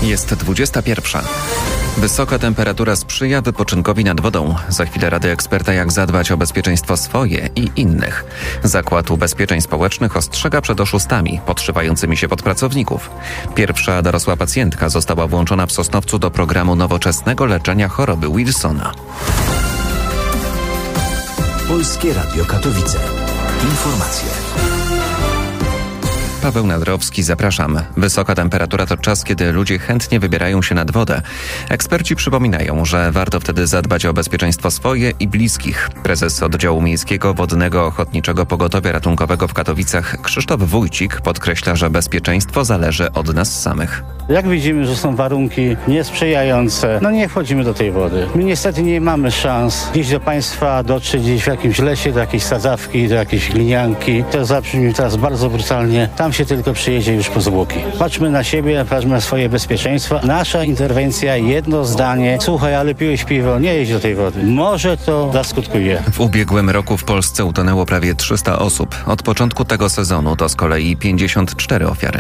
Jest 21. Wysoka temperatura sprzyja wypoczynkowi nad wodą. Za chwilę rady eksperta, jak zadbać o bezpieczeństwo swoje i innych. Zakład Ubezpieczeń Społecznych ostrzega przed oszustami podszywającymi się pod pracowników. Pierwsza dorosła pacjentka została włączona w Sosnowcu do programu nowoczesnego leczenia choroby Wilsona. Polskie Radio Katowice. Informacje. Paweł Nadrowski, zapraszam. Wysoka temperatura to czas, kiedy ludzie chętnie wybierają się nad wodę. Eksperci przypominają, że warto wtedy zadbać o bezpieczeństwo swoje i bliskich. Prezes Oddziału Miejskiego Wodnego Ochotniczego Pogotowia Ratunkowego w Katowicach Krzysztof Wójcik podkreśla, że bezpieczeństwo zależy od nas samych. Jak widzimy, że są warunki niesprzyjające, nie wchodzimy do tej wody. My niestety nie mamy szans gdzieś do państwa dotrzeć, gdzieś w jakimś lesie, do jakiejś sadzawki, do jakiejś glinianki. To zabrzmi teraz bardzo brutalnie. Tam się tylko przyjedzie już po zwłoki. Patrzmy na siebie, patrzmy na swoje bezpieczeństwo. Nasza interwencja, jedno zdanie. Słuchaj, ale piłeś piwo, nie jedź do tej wody. Może to zaskutkuje. W ubiegłym roku w Polsce utonęło prawie 300 osób. Od początku tego sezonu to z kolei 54 ofiary.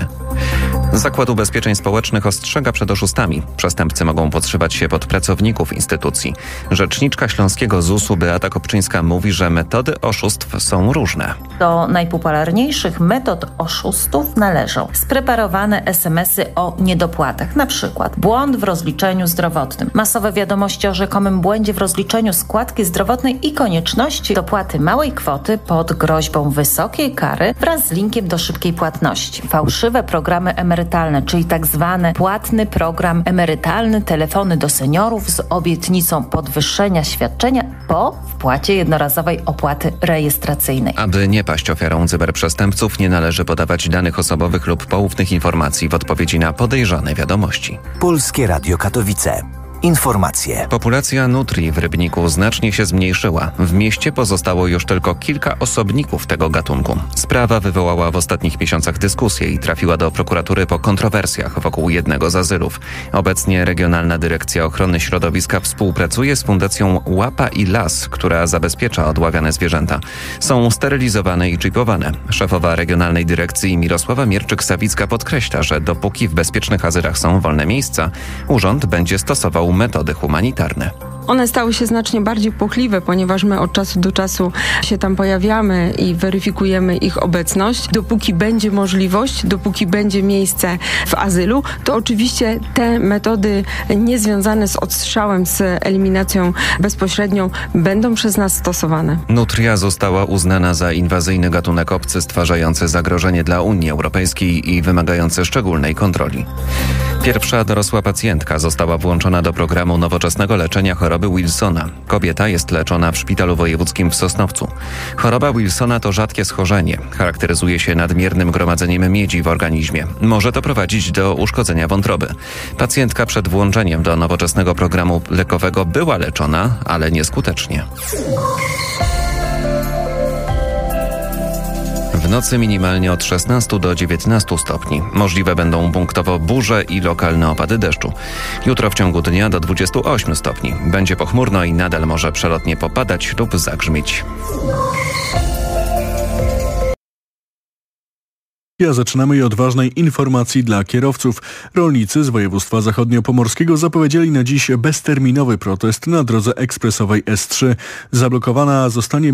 Zakład Ubezpieczeń Społecznych ostrzega przed oszustami. Przestępcy mogą podszywać się pod pracowników instytucji. Rzeczniczka Śląskiego ZUS-u Beata Kopczyńska mówi, że metody oszustw są różne. Do najpopularniejszych metod oszustów należą spreparowane SMS-y o niedopłatach, na przykład błąd w rozliczeniu zdrowotnym, masowe wiadomości o rzekomym błędzie w rozliczeniu składki zdrowotnej i konieczności dopłaty małej kwoty pod groźbą wysokiej kary wraz z linkiem do szybkiej płatności, fałszywe programy emerytalne, czyli tak zwany płatny program emerytalny, telefony do seniorów z obietnicą podwyższenia świadczenia po wpłacie jednorazowej opłaty rejestracyjnej. Aby nie paść ofiarą cyberprzestępców, nie należy podawać danych osobowych lub poufnych informacji w odpowiedzi na podejrzane wiadomości. Polskie Radio Katowice. Informacje. Populacja nutrii w Rybniku znacznie się zmniejszyła. W mieście pozostało już tylko kilka osobników tego gatunku. Sprawa wywołała w ostatnich miesiącach dyskusję i trafiła do prokuratury po kontrowersjach wokół jednego z azylów. Obecnie Regionalna Dyrekcja Ochrony Środowiska współpracuje z Fundacją Łapa i Las, która zabezpiecza odławiane zwierzęta. Są sterylizowane i czipowane. Szefowa Regionalnej Dyrekcji Mirosława Mierczyk-Sawicka podkreśla, że dopóki w bezpiecznych azylach są wolne miejsca, urząd będzie stosował metody humanitarne. One stały się znacznie bardziej płochliwe, ponieważ my od czasu do czasu się tam pojawiamy i weryfikujemy ich obecność. Dopóki będzie możliwość, dopóki będzie miejsce w azylu, to oczywiście te metody niezwiązane z odstrzałem, z eliminacją bezpośrednią będą przez nas stosowane. Nutria została uznana za inwazyjny gatunek obcy stwarzający zagrożenie dla Unii Europejskiej i wymagający szczególnej kontroli. Pierwsza dorosła pacjentka została włączona do programu nowoczesnego leczenia choroby Wilsona. Kobieta jest leczona w Szpitalu Wojewódzkim w Sosnowcu. Choroba Wilsona to rzadkie schorzenie. Charakteryzuje się nadmiernym gromadzeniem miedzi w organizmie. Może to prowadzić do uszkodzenia wątroby. Pacjentka przed włączeniem do nowoczesnego programu lekowego była leczona, ale nieskutecznie. W nocy minimalnie od 16 do 19 stopni. Możliwe będą punktowo burze i lokalne opady deszczu. Jutro w ciągu dnia do 28 stopni. Będzie pochmurno i nadal może przelotnie popadać lub zagrzmieć. Zaczynamy od ważnej informacji dla kierowców. Rolnicy z województwa zachodniopomorskiego zapowiedzieli na dziś bezterminowy protest na drodze ekspresowej S3. Zablokowany zostanie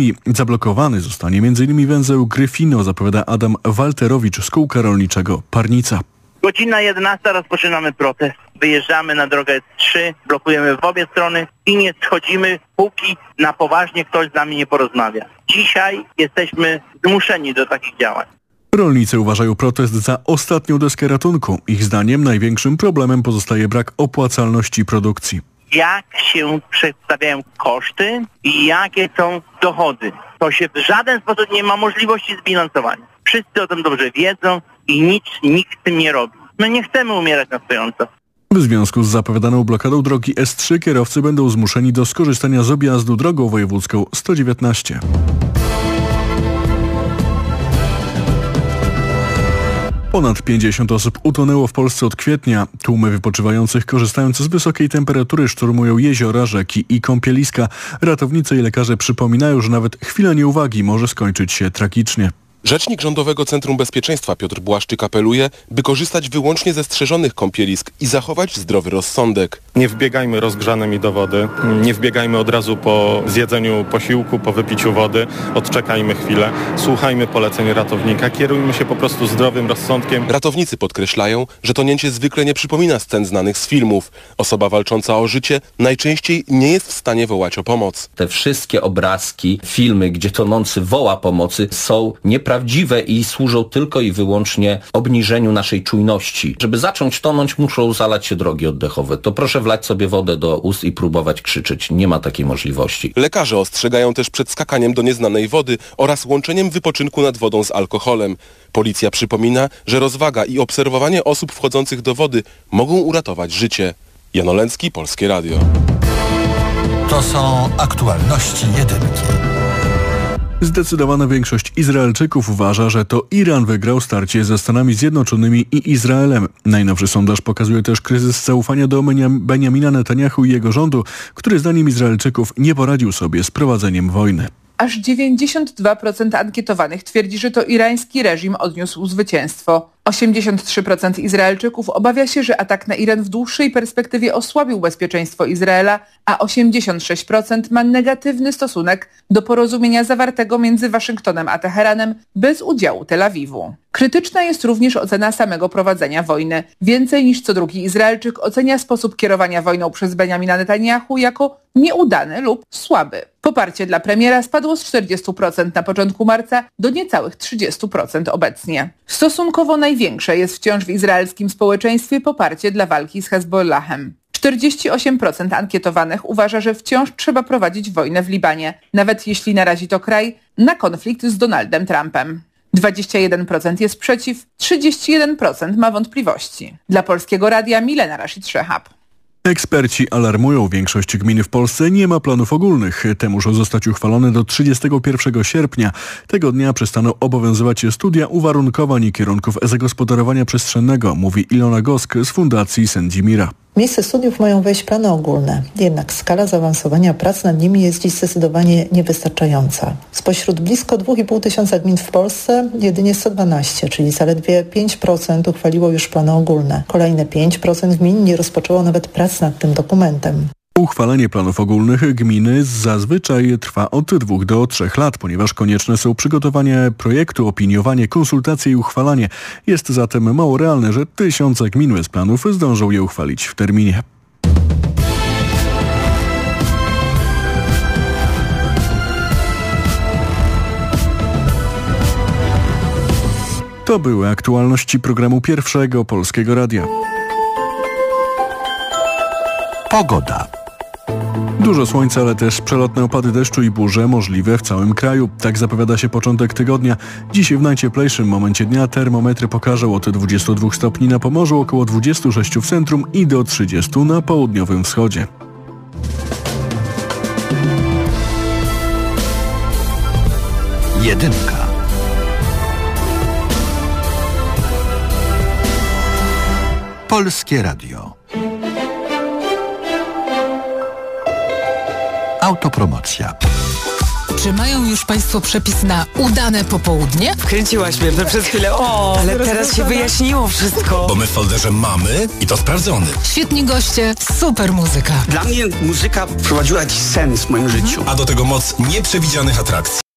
m.in. węzeł Gryfino, zapowiada Adam Walterowicz z kółka rolniczego Parnica. Godzina 11 rozpoczynamy protest. Wyjeżdżamy na drogę S3, blokujemy w obie strony i nie schodzimy, póki na poważnie ktoś z nami nie porozmawia. Dzisiaj jesteśmy zmuszeni do takich działań. Rolnicy uważają protest za ostatnią deskę ratunku. Ich zdaniem największym problemem pozostaje brak opłacalności produkcji. Jak się przedstawiają koszty i jakie są dochody? To się w żaden sposób nie ma możliwości zbilansowania. Wszyscy o tym dobrze wiedzą i nikt z tym nie robi. My nie chcemy umierać na stojąco. W związku z zapowiadaną blokadą drogi S3 kierowcy będą zmuszeni do skorzystania z objazdu drogą wojewódzką 119. Ponad 50 osób utonęło w Polsce od kwietnia. Tłumy wypoczywających korzystając z wysokiej temperatury szturmują jeziora, rzeki i kąpieliska. Ratownicy i lekarze przypominają, że nawet chwila nieuwagi może skończyć się tragicznie. Rzecznik Rządowego Centrum Bezpieczeństwa Piotr Błaszczyk apeluje, by korzystać wyłącznie ze strzeżonych kąpielisk i zachować zdrowy rozsądek. Nie wbiegajmy rozgrzanymi do wody, nie wbiegajmy od razu po zjedzeniu posiłku, po wypiciu wody, odczekajmy chwilę, słuchajmy poleceń ratownika, kierujmy się po prostu zdrowym rozsądkiem. Ratownicy podkreślają, że tonięcie zwykle nie przypomina scen znanych z filmów. Osoba walcząca o życie najczęściej nie jest w stanie wołać o pomoc. Te wszystkie obrazki, filmy, gdzie tonący woła pomocy, są nieprawdziwe i służą tylko i wyłącznie obniżeniu naszej czujności. Żeby zacząć tonąć, muszą zalać się drogi oddechowe. To proszę wlać sobie wodę do ust i próbować krzyczeć. Nie ma takiej możliwości. Lekarze ostrzegają też przed skakaniem do nieznanej wody oraz łączeniem wypoczynku nad wodą z alkoholem. Policja przypomina, że rozwaga i obserwowanie osób wchodzących do wody mogą uratować życie. Jan Olęcki, Polskie Radio. To są aktualności jedynki. Zdecydowana większość Izraelczyków uważa, że to Iran wygrał starcie ze Stanami Zjednoczonymi i Izraelem. Najnowszy sondaż pokazuje też kryzys zaufania do Benjamina Netanyahu i jego rządu, który zdaniem Izraelczyków nie poradził sobie z prowadzeniem wojny. Aż 92% ankietowanych twierdzi, że to irański reżim odniósł zwycięstwo. 83% Izraelczyków obawia się, że atak na Iran w dłuższej perspektywie osłabił bezpieczeństwo Izraela, a 86% ma negatywny stosunek do porozumienia zawartego między Waszyngtonem a Teheranem bez udziału Tel Awiwu. Krytyczna jest również ocena samego prowadzenia wojny. Więcej niż co drugi Izraelczyk ocenia sposób kierowania wojną przez Benjamina Netanyahu jako nieudany lub słaby. Poparcie dla premiera spadło z 40% na początku marca do niecałych 30% obecnie. Stosunkowo największe jest wciąż w izraelskim społeczeństwie poparcie dla walki z Hezbollahem. 48% ankietowanych uważa, że wciąż trzeba prowadzić wojnę w Libanie, nawet jeśli narazi to kraj na konflikt z Donaldem Trumpem. 21% jest przeciw, 31% ma wątpliwości. Dla Polskiego Radia Milena Rashid-Szehab. Eksperci alarmują, większość gmin w Polsce nie ma planów ogólnych. Te muszą zostać uchwalone do 31 sierpnia. Tego dnia przestaną obowiązywać studia uwarunkowań i kierunków zagospodarowania przestrzennego, mówi Ilona Gosk z Fundacji Sędzimira. W miejsce studiów mają wejść plany ogólne, jednak skala zaawansowania prac nad nimi jest dziś zdecydowanie niewystarczająca. Spośród blisko 2,5 tysiąca gmin w Polsce jedynie 112, czyli zaledwie 5% uchwaliło już plany ogólne. Kolejne 5% gmin nie rozpoczęło nawet prac nad tym dokumentem. Uchwalenie planów ogólnych gminy zazwyczaj trwa od 2 do 3 lat, ponieważ konieczne są przygotowanie projektu, opiniowanie, konsultacje i uchwalanie. Jest zatem mało realne, że tysiące gmin bez planów zdążą je uchwalić w terminie. To były aktualności programu Pierwszego Polskiego Radia. Pogoda. Dużo słońca, ale też przelotne opady deszczu i burze możliwe w całym kraju. Tak zapowiada się początek tygodnia. Dziś w najcieplejszym momencie dnia termometry pokażą od 22 stopni na Pomorzu, około 26 w centrum i do 30 na południowym wschodzie. Jedynka. Polskie Radio. Autopromocja. Czy mają już Państwo przepis na udane popołudnie? Wkręciłaś mnie przez chwilę. Ale teraz się wyjaśniło wszystko. Bo my w folderze mamy i to sprawdzony. Świetni goście, super muzyka. Dla mnie muzyka wprowadziła jakiś sens w moim życiu. A do tego moc nieprzewidzianych atrakcji.